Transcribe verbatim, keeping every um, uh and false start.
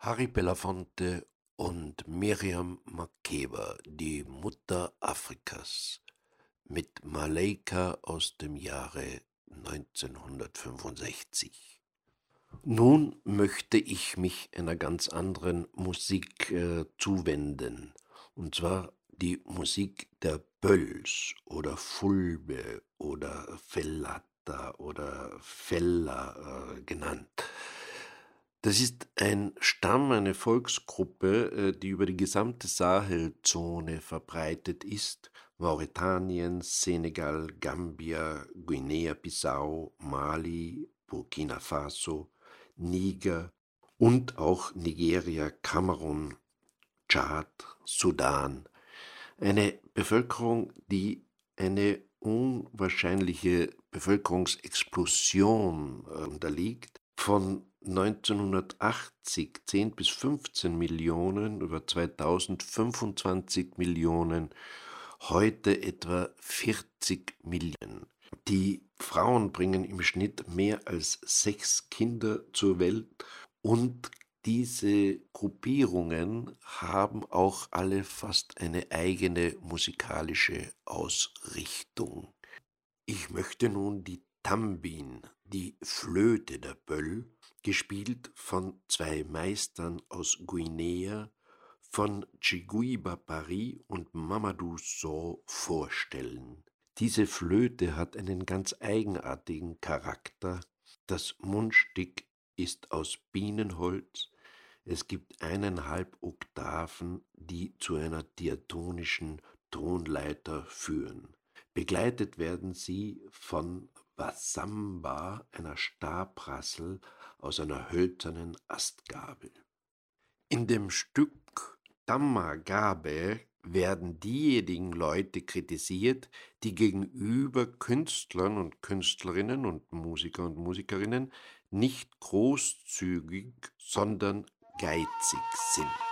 Harry Belafonte und Miriam Makeba, die Mutter Afrikas, mit Malaika aus dem Jahre neunzehnhundertfünfundsechzig. Nun möchte ich mich einer ganz anderen Musik äh, zuwenden, und zwar die Musik der Bölls oder Fulbe oder Fellata oder Fella äh, genannt. Das ist ein Stamm, eine Volksgruppe, äh, die über die gesamte Sahelzone verbreitet ist. Mauretanien, Senegal, Gambia, Guinea-Bissau, Mali, Burkina Faso, Niger und auch Nigeria, Kamerun, Tschad, Sudan. Eine Bevölkerung, die eine unwahrscheinliche Bevölkerungsexplosion äh, unterliegt, von neunzehnhundertachtzig zehn bis fünfzehn Millionen, über zweitausend fünfundzwanzig Millionen, heute etwa vierzig Millionen. Die Frauen bringen im Schnitt mehr als sechs Kinder zur Welt, und diese Gruppierungen haben auch alle fast eine eigene musikalische Ausrichtung. Ich möchte nun die Tambin, die Flöte der Böll, gespielt von zwei Meistern aus Guinea, von Chiguiba Paris und Mamadou Sow, vorstellen. Diese Flöte hat einen ganz eigenartigen Charakter. Das Mundstück ist aus Bienenholz. Es gibt eineinhalb Oktaven, die zu einer diatonischen Tonleiter führen. Begleitet werden sie von Wasamba, einer Stabrassel aus einer hölzernen Astgabel. In dem Stück Tamagabe werden diejenigen Leute kritisiert, die gegenüber Künstlern und Künstlerinnen und Musiker und Musikerinnen nicht großzügig, sondern geizig sind.